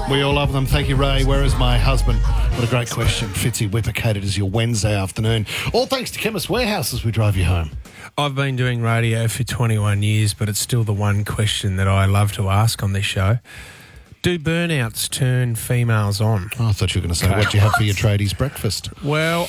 We all love them. Thank you, Ray. Where is my husband? What a great question. Fitzy Whippercated is your Wednesday afternoon. All thanks to Chemist Warehouse as we drive you home. I've been doing radio for 21 years, but it's still the one question that I love to ask on this show. Do burnouts turn females on? Oh, I thought you were going to say, what do you have for your tradies breakfast? Well,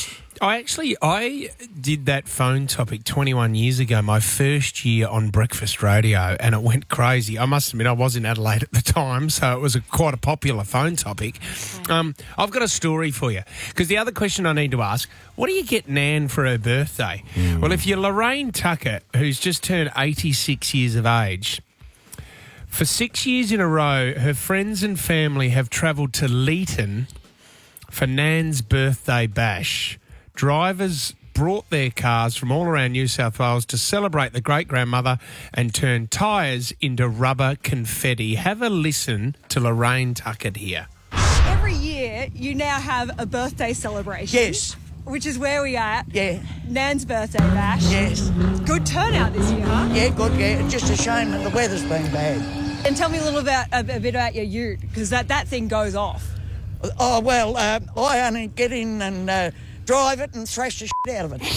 I did that phone topic 21 years ago, my first year on breakfast radio, and it went crazy. I must admit, I was in Adelaide at the time, so it was quite a popular phone topic. I've got a story for you, because the other question I need to ask, what do you get Nan for her birthday? Well, if you're Lorraine Tuckett, who's just turned 86 years of age, for 6 years in a row, her friends and family have travelled to Leeton for Nan's birthday bash. Drivers brought their cars from all around New South Wales to celebrate the great-grandmother and turn tyres into rubber confetti. Have a listen to Lorraine Tuckett here. Every year, you now have a birthday celebration. Yes. Which is where we are. Yeah. Nan's birthday bash. Yes. Good turnout this year, huh? Yeah, good, yeah. It's just a shame that the weather's been bad. And tell me a little bit about your ute, because that thing goes off. Oh, well, I only get in and drive it and thrash the shit out of it.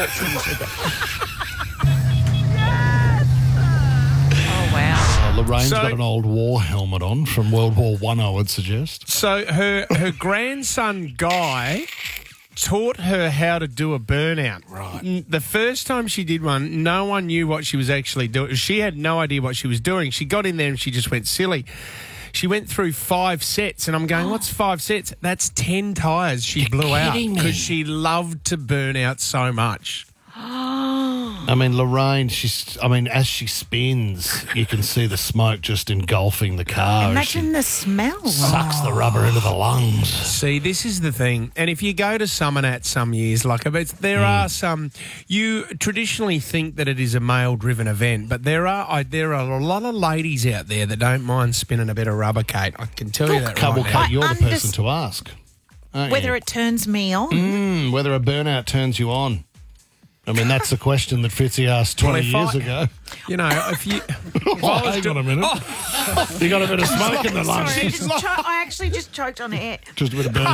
Oh, wow. Lorraine's got an old war helmet on from World War I would suggest. So her grandson, Guy, taught her how to do a burnout. Right. The first time she did one, no one knew what she was actually doing. She had no idea what she was doing. She got in there and she just went silly. She went through 5 sets, and I'm going, what's 5 sets? That's 10 tyres she blew out because she loved to burn out so much. I mean, Lorraine, as she spins, you can see the smoke just engulfing the car. Imagine the smell. Sucks the rubber into the lungs. See, this is the thing. And if you go to Summonat some years, there are some, you traditionally think that it is a male-driven event, but there are a lot of ladies out there that don't mind spinning a bit of rubber, Kate. I can tell you that Well, right now. Kate, you're the person to ask. Whether it turns me on. Whether a burnout turns you on. I mean, that's the question that Fitzy asked 20 years ago. You know, if you... Hang on a minute. You got a bit of smoke in the lungs. Sorry, I actually just choked on air. Just a bit of burnout.